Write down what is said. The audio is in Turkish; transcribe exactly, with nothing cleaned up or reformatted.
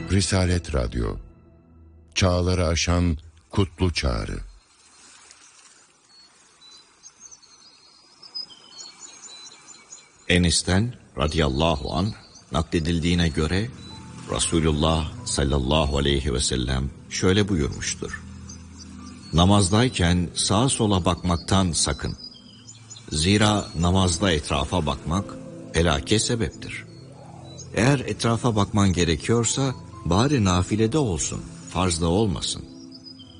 Risalet Radyo, çağları aşan kutlu çağrı. Enes'ten radıyallahu anh nakledildiğine göre Resulullah sallallahu aleyhi ve sellem şöyle buyurmuştur: namazdayken sağa sola bakmaktan sakın. Zira namazda etrafa bakmak helake sebeptir. Eğer etrafa bakman gerekiyorsa bari nafilede olsun, farzda olmasın.